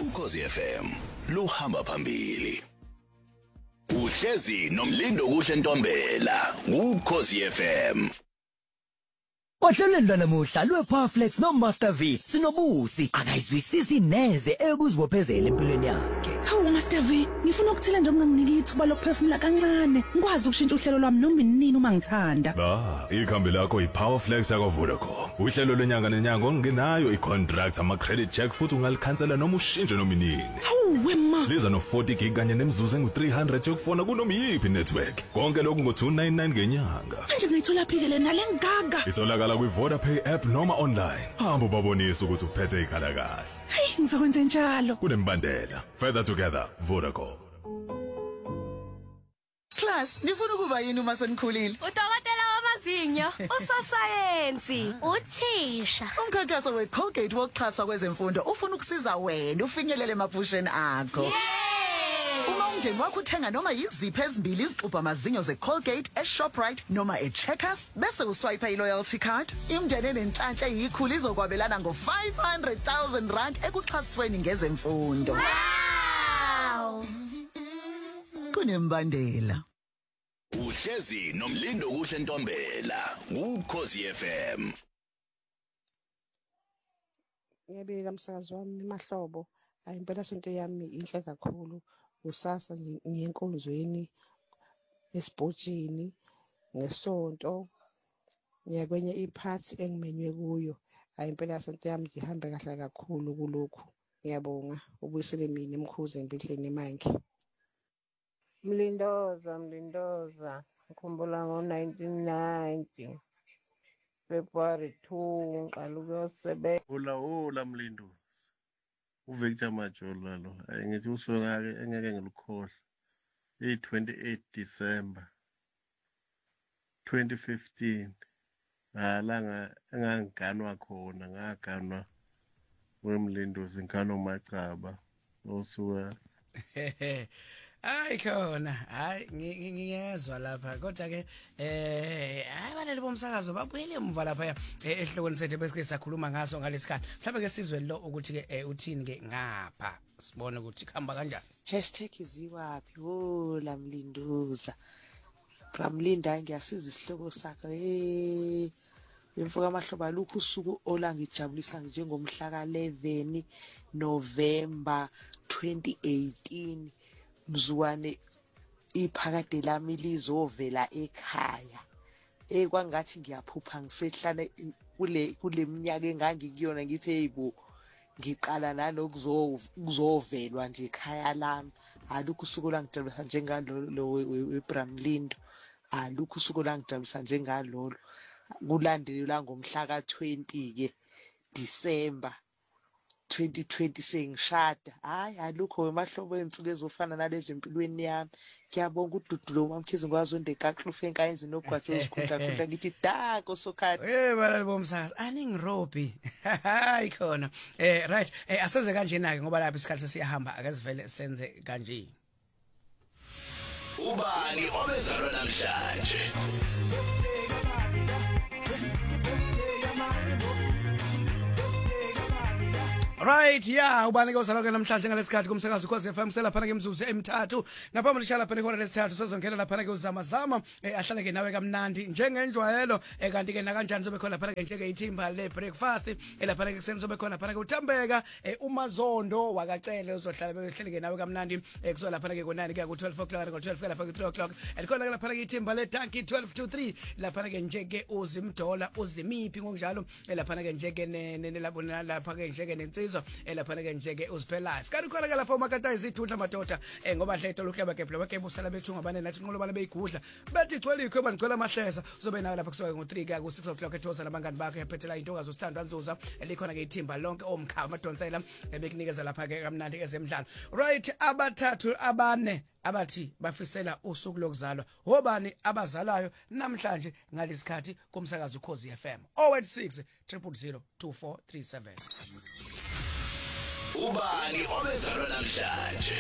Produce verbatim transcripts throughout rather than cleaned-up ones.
Ukhozi F M luhamba phambili. Uhlezi nomlindo kuhle Ntombela ngukhozi F M. Wahlelweni lanamuhla lwePowerFlex noMaster V sinobusi akayizwisisi neze ekuzibophezela empilweni yakhe. Hawu Master V, ngifuna ukuthela nje unganginiki ithuba lokuphefumula kancane. Ngikwazi ukushintsha uhlelo lwami noma inini uma ngithanda. Ah, ikhambi lakho iPowerFlex yakwa Vodacom. Uhlelo lenyanga nenyanga ongenayo icontract ama credit check futhi ungalikhansela noma ushintshe noma inini. Hawu wema. Liza no forty gig kanye nemzuzu engu three hundred yokufona kunoma yipi network. Konke lokhu ngo two ninety-nine ngenyanga. Manje ngiyithola phike na lengaga. Itholakala kwi Vodapay app noma online. Hamba babonisa ukuthi uphethe ikhala kahle. Hey, ngizokwenza njalo. Kunembandela. Further together Vodacom. Class, nifuna ukuba yini uma senikhulile? Udokotela wamazinyo, usosayensi, uthisha. Umkhankaso weColgate wokuxhaswa kwezemfundo ufuna ukusiza wena ufinyelele emaphusheni akho. Uma umndeni wakho uthenga noma yiziphi ezimbili izixubha amazinyo zeColgate eShoprite noma eCheckers bese uswipe iloyalty card, imndeni enenhlanhla eyikhulu izokwabelana ngo five hundred thousand rand ekuxhasweni ngezemfundo. Wow! Kunembandela. Uhlezi nomlindo kuhle Ntombela ngukhozi F M. Ngiyabika umsakazi wami Mahlobo, hayi impela sonto yami inhle kakhulu. Usasa ngiyenkonzweni esibhotshini ngesonto ngiya kwenye iphathi engimenywe kuyo. Hayi impela sonto yami ihambe kahle kakhulu kulokhu. Ngiyabonga ubuyisele mina emkhuze empilweni manje. Mlindoza Mlindoza ngikhumbula ngo nineteen ninety February two ngiqala ukuyosebenza. Ula ula Mlindoza uVictor Majola lo ngithi usuka ke engeke ngilukhohle i twenty-eight December twenty fifteen ngalanga engangiganwa khona ngaganwa weMlindoza ingano Macaba osuka Hayi khona hayi ngiyezwa lapha kodwa ke eh abalali bomsakazo babuyele emva lapha ehlokweni sethu bese sikhuluma ngaso ngalesikhathi mhlawumbe ke sizwe lo ukuthi ke uthini ke ngapha sibone ukuthi khamba kanjani. Hashtag iziwapi wo la Mlindoza from Linda ngiyasiza isihloko sakhe eh Yemfuka Mahlobo lokhu usuku olangijabulisa njengomhla ka eleven November twenty eighteen mzukwane iphakade lami lizovela ekhaya eh kwangathi ngiyaphupha ngisehlala kule kule minyaka engangikuyona ngithi heyibo ngiqala nanokuzovelwa nje ekhaya lami alukho usuku langijabulisa njengalo weBramlindo alukho usuku langijabulisa njengalolo kulandelela ngomhla ka twenty ke December twenty twenty sengishada hayi alukho weMahlobo ensuku ezofana nalezi empilweni yami. Ngiyabonga uDudulo mamkhize ngwazonde eKaklufe enkayenzini nogwatsho izikhundla khundla ngithi dako sokhaya eh balali bomsakazi aningirobi hayi khona eh right eh asenze kanjena ke ngoba lapha isikhathi sesiyahamba akazivele senze kanje. Ubani obezalwa namhlanje? Right yeah ubani ke uzalwa ke namhlanje ngalesikhathi kumsakazo ukhozi F M selapha ke imzuzu emithathu ngaphambi lishala lapha nekona lesithathu sezongena lapha ke uzama zama ahlale ke nawe kamnandi njengenjwayelo kanti ke na kanjani sobe khona lapha ke njeke ithimba le breakfast elapha ke kuseni sobe khona lapha ke uThambeka uMazondo wakacele uzohlala behlele ke nawe kamnandi kuzo lapha ke konani ke ku twelve o'clock ngo twelve lapha ke three o'clock elikhona ke lapha ke ithimba le Tanki twelve to three lapha ke njeke uzimdola uzimiphi ngokunjalo lapha ke njeke ne lapha ke njeke nensizwa elapha ke njeke uziphe life kanti khona ke lapha umakata izithunhla madoda ngoba hle itolo kuhlaba ke phela ke busala bethu ngabane nathi inqolo bana beyigudla bethi igcwele ikhweba ngicela amahleza uzobe nawe lapha kusuka ngo three ke ku six o'clock ethoza nabangani bakhe ephethela intokazi usithandwa nzuza elikhona ke ithimba lonke omkhaya amadonsela ebekunikeza lapha ke kamnandi ezemidlalo. Right abathathu abane abathi bafisela usuku lokuzalwa obani abazalayo namhlanje ngalesikhathi kumsakazo ukhozi F M zero eight six zero zero zero two four three seven. Ubani obezalwa namhlanje?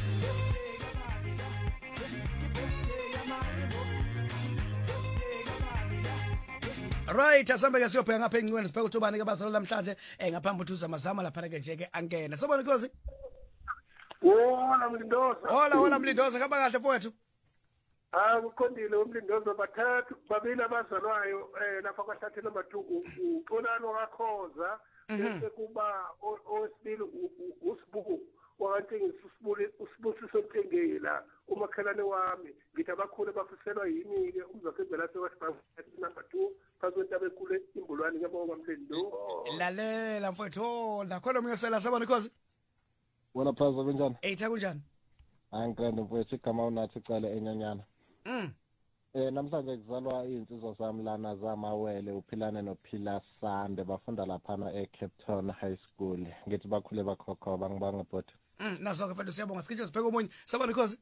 Right asambe ke siyobheka ngapha encweni sibheka ukuthi ubani ke bazalwa namhlanje ngaphambi ukuthi uzamazama lapha ke nje ke angena. Sabona Nkosi. Wona Mlindoza. Hola hola Mlindoza kaba kahle mfowethu. Ah uqondile uMlindoza bathathu babili abazalwayo eh lapha kwahlathi number two uXolano kaKhoza bese kuba owesibili uSibuku wakantengisa usibule usibusiso Mthengela umakhelane wami ngithi abakhulu bafiselwa yini ke umzakhezela sewathi number two phakathi abekule imbulwane ngiyabonga Mlindo. Lalela mfowethu nakhona umyosela sabona ikhozi. Wona phaza kanjani? Etha kunjani? Angiqonde mfowethu igama unathi icala enyanyana. Mm. Eh namhlanje kuzalwa izinsizwa zami lana zamawele uphilane nophila Sande bafunda laphana eCape Town High School. Ngithi bakhule bakhokho bangibanga bhoti. Mm naso ke mfethu siyabonga sikhize sibheke omunye sabona ikhozi.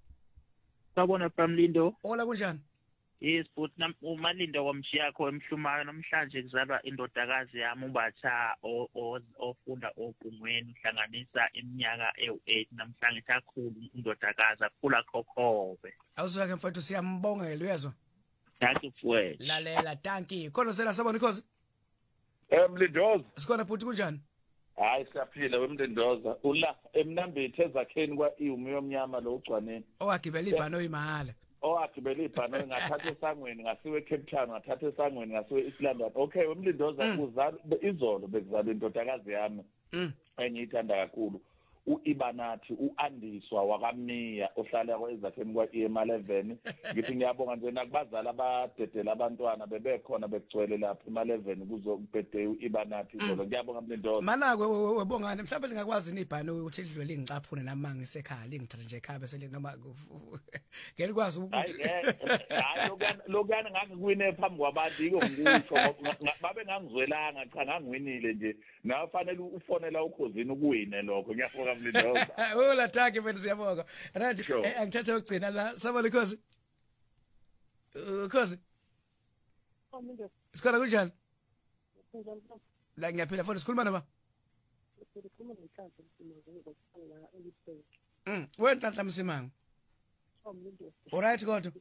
Sabona Pamlindo. Hola kunjani? Yes but umalindo kwamshiyakho emhlumayo namhlanje kuzalwa indodakazi yami ubatha ofunda ogungweni uhlanganisa iminyaka ewu-eight namhlanje kakhulu indodakazi akhula khokhobe. Awuzwa ke mfethu siyambongela uyezwa? Thank you fuwe. Lalela thank you. Khona sela sabona ikhozi? Emlindoza. Sikhona futhi kunjani? Hayi siyaphila wemlindoza. Ula emnambithi ezakheni kwa iwumi yomnyama lo ugcwaneni. Owagibela ibhano imahala. Owagibela ibhano ngathatha esangweni ngasiwe Cape Town ngathatha esangweni ngasiwe East London. Okay wemlindoza kuzala izolo bekuzala indodakazi yami. Mm. Engiyithanda kakhulu. uIbanathi uAndiswa wakamniya ohlala kwezakheni kwa E M eleven ngithi ngiyabonga nje nakubazala abadedela abantwana bebekhona bekugcwele lapha E M eleven kuzobirthday uIbanathi izolo ngiyabonga Mlindoza mana kwe webongane mhlawumbe lingakwazi nibhano ukuthi lidlule ingicaphune namanga isekhaya lingithatha nje ekhaya bese noma ngeke kwazi ukuthi hayi lokuyana ngangikuwine phambi kwabantu iko ngisho babe ngangizwelanga cha ngangiwinile nje nawe fanele ufonela ukhosini ukuwine lokho ngiyabonga Mlindoza. Hola Taki mfethu siyabonga. Right angithatha ukugcina la sabona ikhosi. Ukhosi. Sikhona kunjani? La ngiyaphila mfethu sikhuluma naba? Mm, wena Nhlanhla Msimanga. Alright kodwa.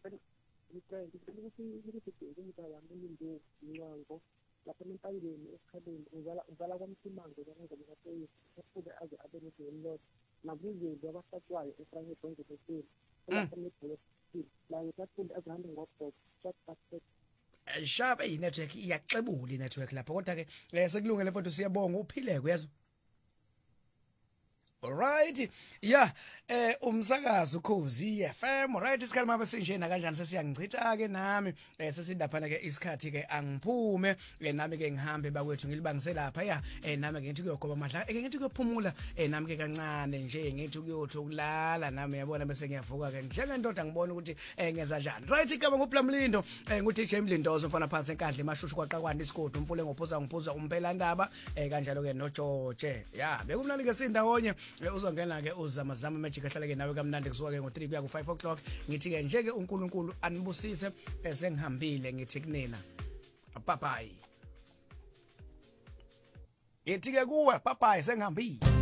lapha empangeni esikhaleni uzala uzala kwamsimango njengoba kufuze aze abe nezilot nabuzeli abasatshwayo efranye bonke besini lapha nebhola la ngiyafunda azahambe ngobhok short basket sharp i network iyaxebula i network lapha kodwa ke sekulungile mfowethu siyabonga uphileke uyazwa. Alright yeah eh umsakazo ukhozi F M right isikhathi mabe sinjena kanjani sesiyangichitha ke nami eh sesidaphana ke isikhathi ke angiphume nami ke ngihambe bakwethu ngilibangisela lapha ya eh nami ke ngithi kuyogoba amadla ke ngithi kuyophumula eh nami ke kancane nje ngithi kuyothi ukulala nami yabona bese ngiyavuka ke njengendoda ngibona ukuthi eh ngenza njani right ikaba ngoplamlindo eh nguthi James Lindozo mfana phansi enkandla emashushu kwaqaqwanda isigodi umfule ngophuza ngiphuza umpela ndaba eh kanjalo ke no George ya bekumnandi ke sindawonye uzongena ke uzamazama magic ahlala ke nawe kamnandi kusuka ke ngo three kuya ku five o'clock ngithi ke nje ke uNkulunkulu anibusise esengihambile ngithi kunina bye bye ngithi ke kuwe bye bye sengihambile.